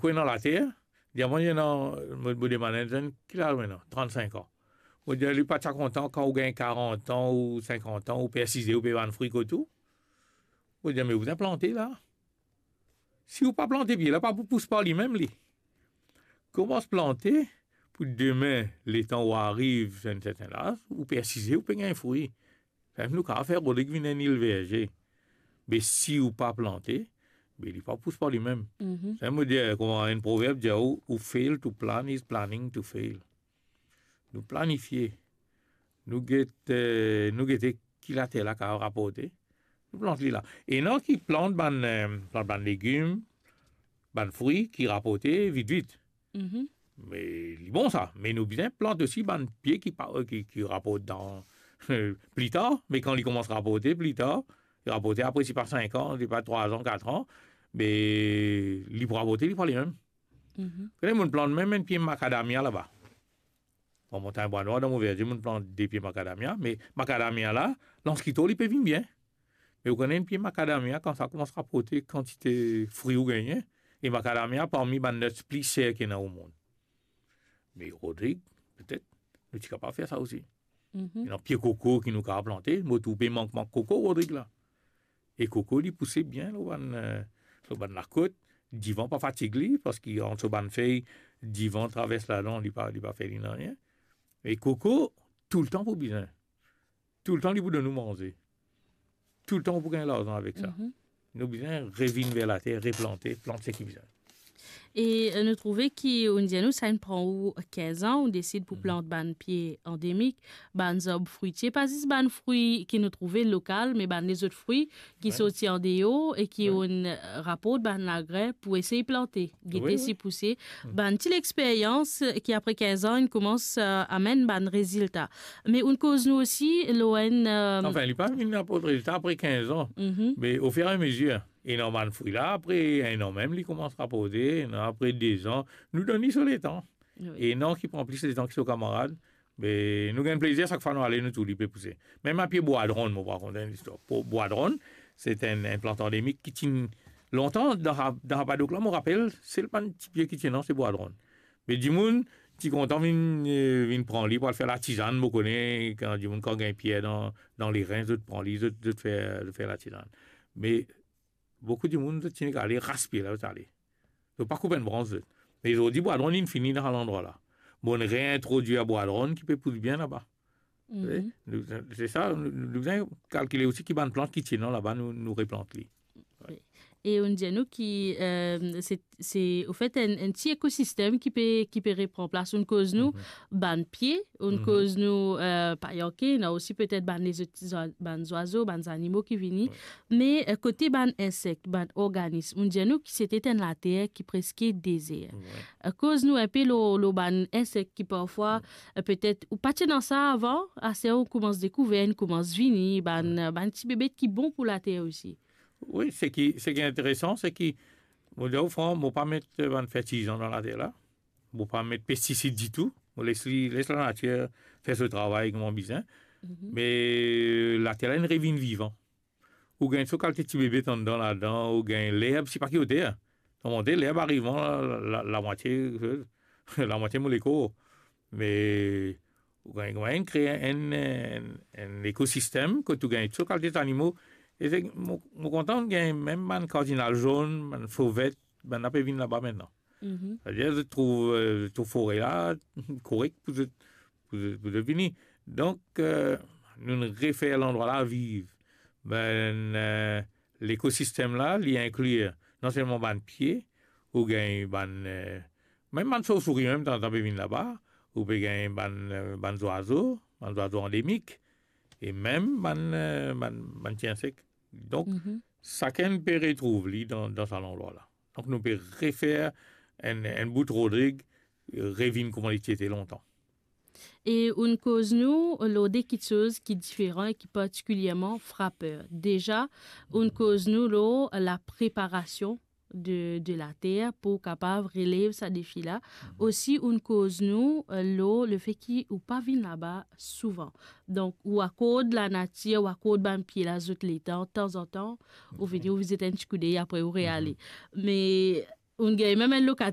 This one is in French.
quoi dans la terre, diamant, il y a un des managers qui a maintenant, 35 ans. On dit, il n'est pas très content quand on gagne 40 ans ou 50 ans, ou préciser, ou payer un fruit et tout. On dit, mais vous avez planté là? Si vous pas planté, bien là, pas pour pousser par lui-même, lui. Comment se planter pour demain, les temps où arrive, c'est un certain âge, ou préciser, ou payer un fruit. Nous, quand on fait, on dit qu'il vient une verger. Mais si vous pas planté, mais il ne pas pousse par lui-même. Ça veut dire, comme un proverbe dit, who fail to plan is planning to fail. Nous planifier, nous guetter qui la terre là qu'a rapporté, nous plantons là. Et non qui plante ban légumes, ban fruits qui rapportent vite. Mais bon ça. Mais nous bien plante aussi ban pieds qui rapportent dans plus tard. Mais quand il commence à rapporter plus tard, il rapporte après c'est pas 5 ans, c'est pas 3 ans, 4 ans, mais il pourra rapporter, il prend les mêmes. Quand on plante même un pied macadamia là-bas. On monte un bois noir dans mon verger, on plante des pieds macadamia, mais macadamia là, lorsqu'il il peut venir bien. Mais vous connaissez un pied macadamia, quand ça commence à rapporter quantité de fruits ou gagné, et macadamia parmi les nuts plus chers qu'il y a au monde. Mais Rodrigue, peut-être, nous sommes capables de faire ça aussi. Il y a un pied coco qui nous a planté, moi tout pays manque coco, Rodrigue là. Et coco, il poussait bien sur la côte, divan pas fatigué, parce qu'il entre sur la feuille, divan traverse la langue, il pas fait rien. Et coco, tout le temps pour bien. Tout le temps, il veut de nous manger. Tout le temps pour gagner l'argent avec ça. Nous besoin revenir vers la terre, replanter, planter ce qui vient. Et nous trouvons qu'on dit nous ça prend 15 ans on décide pour planter ban pied endémique ban arbres fruitiers pas juste ban fruits qui nous trouvait local mais ban les autres fruits qui sortent en déo et qui ont rapport ban l'engrais pour essayer de planter guetter si pousser ban petite expérience qui après 15 ans il commence à amène ban résultat mais on cause nous aussi l'ON enfin il pas une rapport de résultat après 15 ans mais au fur et à mesure. Et normalement, fruit là, après un an même, il commence à poser, après 2 ans, nous donnons sur les temps. Oui. Et non, qui prend plus les temps qui sont camarades, mais nous gagnons plaisir chaque fois nous aller, nous tout, il peut pousser. Même à pied bois-drone, moi, par contre, une histoire. Pour bois-drone, c'est un plant endémique qui tient longtemps, dans la Padoc là, je me rappelle, c'est le petit pied qui tient, non, c'est bois-drone. Mais du monde, qui content, vient prendre lui pour faire la tisane, je connais, quand du monde, quand il y a un pied dans les reins, je prends lui, je faire la tisane. Mais, beaucoup de monde tient qu'à aller raspier là, ça aller. Donc pas couper une bronze. Mais ils ont dit bois drone fini dans l'endroit là. Bon, on réintroduit à bois drone qui peut pousser bien là-bas. C'est ça, nous devons calculer aussi qu'il y a une plante qui tient là-bas, nous replantons. Ouais. Et on dit à nous qui c'est au fait un petit écosystème qui peut reprendre place. On cause nous ban pied, on cause nous pailloquet, on a aussi peut-être ban les oiseaux, ban animaux qui viennent. Mais côté ban insectes, ban organismes, on dit à nous que c'était la terre qui presque désert. Cause nous un peu le ban insectes qui parfois peut-être ou pas dans ça avant, assez on commence découvrir, on commence venir ban petit bébé qui bon pour la terre aussi. Oui, ce qui est intéressant, c'est que, au fond, on ne peut pas mettre un fertilisant dans la terre là. On ne peut pas mettre pesticides du tout. On laisse la nature faire ce travail comme on besoin. Mais la terre, elle est une revine vivante. Ou gagne ce quelques petits bébés dans là-dedans, ou gagne l'herbe, c'est pas qui au terre. L'herbe arrivant, la moitié molécule. Mais, on gagne créer un écosystème que tu gagnes ce quelques animaux. Et je suis content qu'il y ait même un cardinal jaune, une fauvette, un peu venu là-bas maintenant. C'est-à-dire, je trouve forêt là, correct pour venir. Donc, nous refaire l'endroit là vivre. L'écosystème là, il inclut non seulement ban pied, ou gagne même ban chauve-souris même, tant peu venir là-bas, ou peut gagner ban oiseaux endémiques. Et même man tient sec. Donc, chacun peut retrouver dans cet endroit-là. Donc, nous pouvons refaire un bout de Rodrigue, revine comme il était longtemps. Et une cause nous, l'autre quelque chose qui est différent et qui est particulièrement frappeur. Déjà, une cause nous, la préparation de la terre pour capable relever sa défi là. Aussi une cause nous le fait qu'il ou pas vient là-bas souvent. Donc ou à cause de la nature ou à cause de pied là autres les temps de temps en temps ou venir visiter un petit coup d'œil après ou réaller. Mais on gagne même un locataire